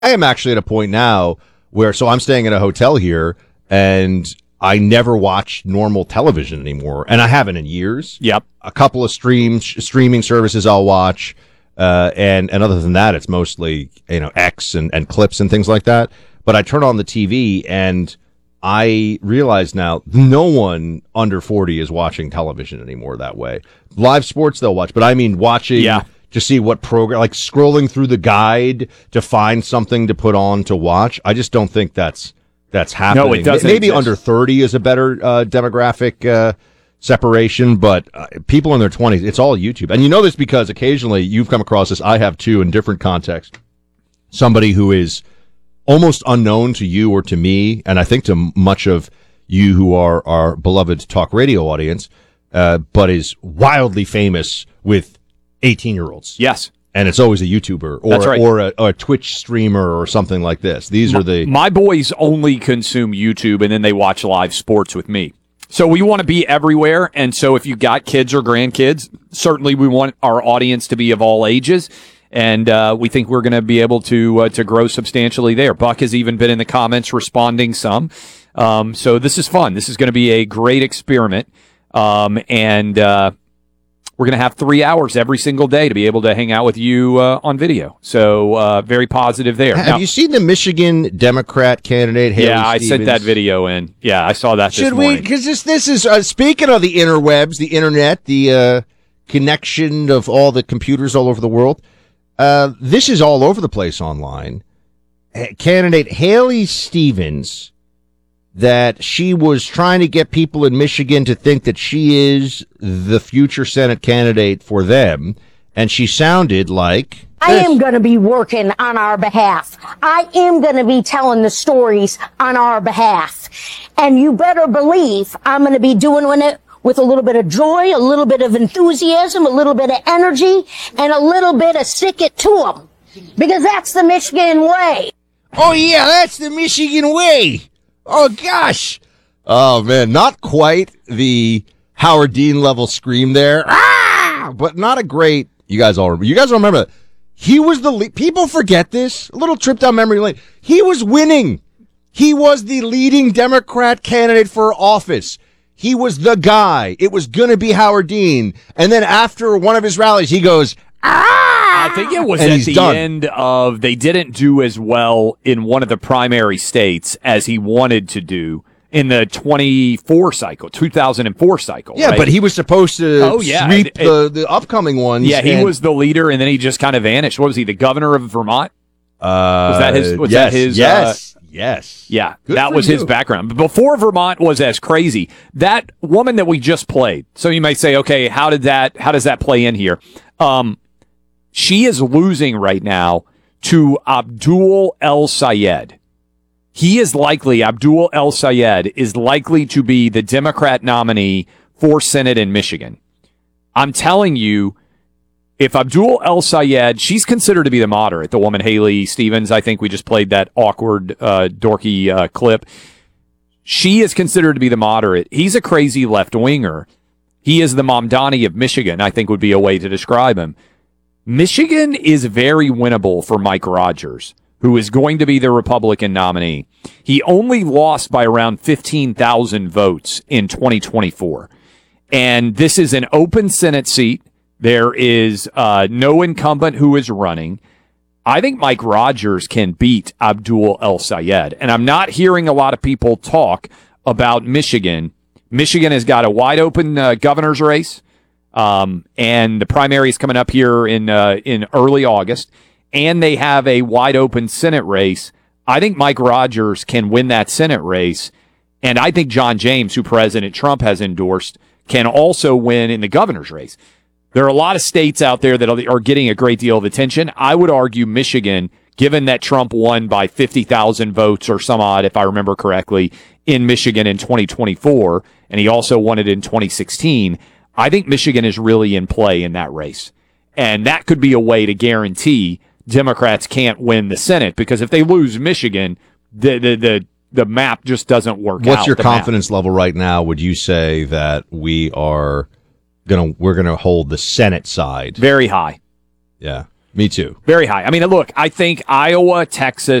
I am actually at a point now where, so I'm staying in a hotel here, and I never watch normal television anymore, and I haven't in years. Yep. A couple of streaming services I'll watch, and other than that, it's mostly X and clips and things like that. But I turn on the TV, and I realize now no one under 40 is watching television anymore that way. Live sports they'll watch, but I mean watching. Yeah. To see what program, like scrolling through the guide to find something to put on to watch. I just don't think that's happening. No, it doesn't. Maybe exist. under 30 is a better demographic separation, but people in their 20s, it's all YouTube. And you know this because occasionally you've come across this. I have too in different contexts. Somebody who is almost unknown to you or to me, and I think to much of you who are our beloved talk radio audience, but is wildly famous with 18-year-olds. Yes. And it's always a YouTuber or a Twitch streamer or something like this. These are the... My boys only consume YouTube, and then they watch live sports with me. So we want to be everywhere, and so if you got kids or grandkids, certainly we want our audience to be of all ages, and we think we're going to be able to grow substantially there. Buck has even been in the comments responding some. So this is fun. This is going to be a great experiment, and... we're going to have 3 hours every single day to be able to hang out with you on video. So very positive there. Have you seen the Michigan Democrat candidate, Haley Stevens? I sent that video in. Yeah, I saw that this morning. Because this is, speaking of the interwebs, the internet, the connection of all the computers all over the world, this is all over the place online. Candidate Haley Stevens, that she was trying to get people in Michigan to think that she is the future Senate candidate for them, and she sounded like... I am going to be working on our behalf. I am going to be telling the stories on our behalf. And you better believe I'm going to be doing it with a little bit of joy, a little bit of enthusiasm, a little bit of energy, and a little bit of stick it to them. Because that's the Michigan way. Oh, yeah, that's the Michigan way. Oh, gosh. Oh, man, not quite the Howard Dean level scream there. Ah! But not a great... You guys all remember that. He was the lead. People forget this. A little trip down memory lane. He was winning. He was the leading Democrat candidate for office. He was the guy. It was going to be Howard Dean. And then after one of his rallies, he goes, ah! I think it was at the end of they didn't do as well in one of the primary states as he wanted to do in the 2004 cycle. Yeah, right? but he was supposed to sweep the upcoming ones. Yeah, he was the leader, and then he just kind of vanished. What was he, the governor of Vermont? Was that his? Yes. Yeah, Good that for was you. his background. But before Vermont was as crazy, that woman that we just played. So you might say, okay, how does that play in here? She is losing right now to Abdul El Sayed. Abdul El Sayed is likely to be the Democrat nominee for Senate in Michigan. I'm telling you, if Abdul El Sayed, she's considered to be the moderate, the woman Haley Stevens, I think we just played that awkward, dorky clip. She is considered to be the moderate. He's a crazy left-winger. He is the Mamdani of Michigan, I think would be a way to describe him. Michigan is very winnable for Mike Rogers, who is going to be the Republican nominee. He only lost by around 15,000 votes in 2024. And this is an open Senate seat. There is no incumbent who is running. I think Mike Rogers can beat Abdul El Sayed. And I'm not hearing a lot of people talk about Michigan. Michigan has got a wide open governor's race. And the primary is coming up here in early August, and they have a wide open Senate race. I think Mike Rogers can win that Senate race, and I think John James, who President Trump has endorsed, can also win in the governor's race. There are a lot of states out there that are getting a great deal of attention. I would argue Michigan, given that Trump won by 50,000 votes or some odd, if I remember correctly, in Michigan in 2024, and he also won it in 2016. I think Michigan is really in play in that race. And that could be a way to guarantee Democrats can't win the Senate, because if they lose Michigan, the map just doesn't work out. What's your confidence level right now? Would you say that we're gonna hold the Senate side? Very high. Yeah. Me too. Very high. I mean, look, I think Iowa, Texas,